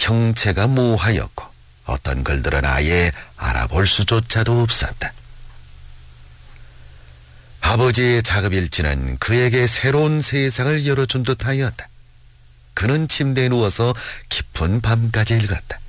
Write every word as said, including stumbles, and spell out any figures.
형체가 모호하였고 어떤 글들은 아예 알아볼 수조차도 없었다. 아버지의 작업일지는 그에게 새로운 세상을 열어준 듯하였다. 그는 침대에 누워서 깊은 밤까지 읽었다.